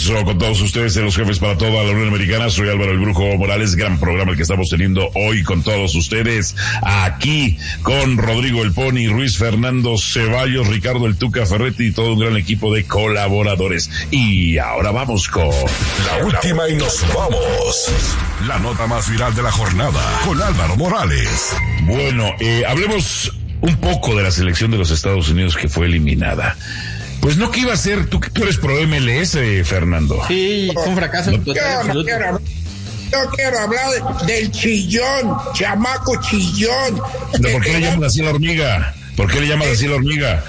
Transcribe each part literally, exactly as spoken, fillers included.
regreso con todos ustedes en Los Jefes para toda la Unión Americana. Soy Álvaro el Brujo Morales. Gran programa el que estamos teniendo hoy con todos ustedes. Aquí con Rodrigo el Pony, Ruiz Fernando Ceballos, Ricardo el Tuca Ferretti y todo un gran equipo de colaboradores. Y ahora vamos con la última y nos vamos. La nota más viral de la jornada con Álvaro Morales. Bueno, eh, hablemos un poco de la selección de los Estados Unidos que fue eliminada. Pues no, que iba a ser, tú, tú eres pro M L S, Fernando. Sí, fue un fracaso. No, quiero, no, quiero, no quiero hablar del chillón, chamaco chillón. ¿Pero por qué le llamas así a la hormiga? ¿Por qué le llamas así a la hormiga?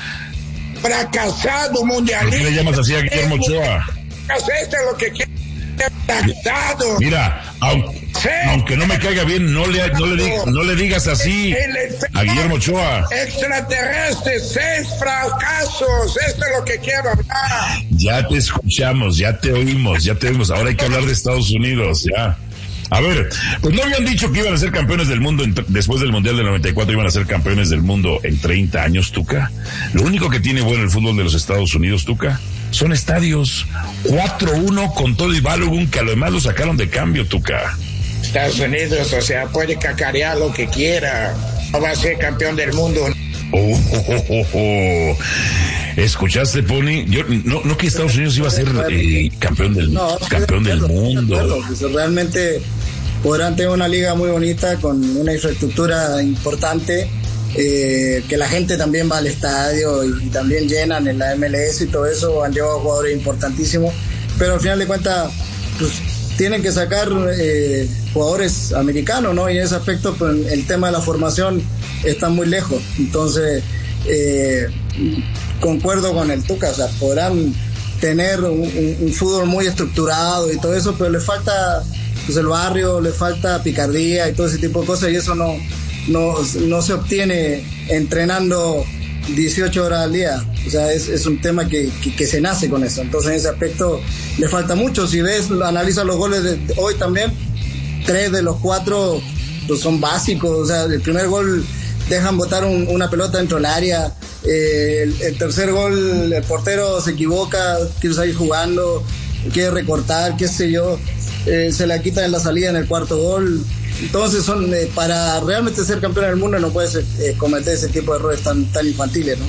Fracasado mundialista. ¿Por qué le llamas así a Guillermo Ochoa? Esto es lo que quiero. Fracasado. Mira, aunque, sí. aunque no me caiga bien, no le, no le, digas, no le digas así a Guillermo Ochoa. Extraterrestres, seis fracasos. Esto es lo que quiero hablar. Ya te escuchamos, ya te oímos, ya te oímos. Ahora hay que hablar de Estados Unidos, ya. A ver, pues no habían dicho que iban a ser campeones del mundo en, después del Mundial del noventa y cuatro, iban a ser campeones del mundo en treinta años, Tuca. Lo único que tiene bueno el fútbol de los Estados Unidos, Tuca, son estadios. cuatro uno con todo y Balogun, que además lo sacaron de cambio, Tuca. Estados Unidos, o sea, puede cacarear lo que quiera. No va a ser campeón del mundo. Oh, oh, oh, oh, oh. ¿Escuchaste, Pony? Yo, no, no que Estados Unidos iba a ser eh, campeón del, no, campeón del mundo. Pues realmente podrán tener una liga muy bonita con una infraestructura importante, eh, que la gente también va al estadio y, y también llenan en la M L S y todo eso, han llevado jugadores importantísimos, pero al final de cuentas pues tienen que sacar eh, jugadores americanos, ¿no? Y en ese aspecto pues, el tema de la formación está muy lejos, entonces eh, concuerdo con el Tuca, o sea, podrán tener un, un, un fútbol muy estructurado y todo eso, pero le falta pues el barrio, le falta picardía y todo ese tipo de cosas, y eso no, no, no se obtiene entrenando dieciocho horas al día. O sea, es, es un tema que, que, que se nace con eso. Entonces en ese aspecto le falta mucho. Si ves, analiza los goles de hoy también, tres de los cuatro pues son básicos. O sea, el primer gol dejan botar un, una pelota dentro del área, eh, el, el tercer gol el portero se equivoca, quiere salir jugando, quiere recortar, qué sé yo, eh, se la quitan en la salida en el cuarto gol. Entonces son eh, para realmente ser campeón del mundo no puedes eh, cometer ese tipo de errores tan tan infantiles, ¿no?